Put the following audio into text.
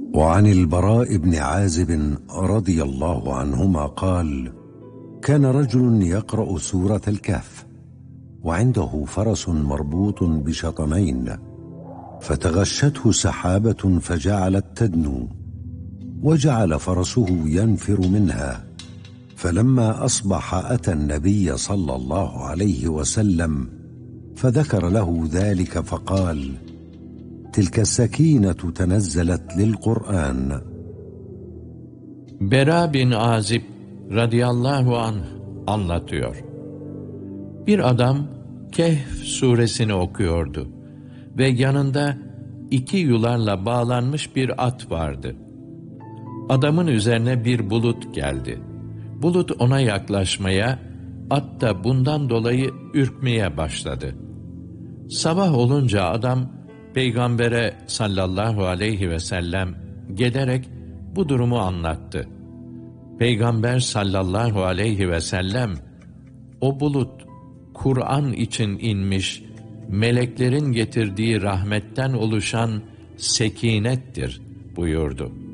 وعن البراء بن عازب رضي الله عنهما قال: كان رجل يقرأ سورة الكهف وعنده فرس مربوط بشطمين، فتغشته سحابة فجعلت تدنو، وجعل فرسه ينفر منها، فلما أصبح أتى النبي صلى الله عليه وسلم فذكر له ذلك فقال: تلك السكينة تنزلت للقرآن. Bera bin Azib radıyallahu anh anlatıyor. Bir adam Kehf suresini okuyordu ve yanında 2 yularla bağlanmış bir at vardı. Adamın üzerine bir bulut geldi. Bulut ona yaklaşmaya, at da bundan dolayı ürkmeye başladı. Sabah olunca adam Peygamber'e sallallahu aleyhi ve sellem gelerek bu durumu anlattı. Peygamber sallallahu aleyhi ve sellem, o bulut Kur'an için inmiş, meleklerin getirdiği rahmetten oluşan sekinettir buyurdu.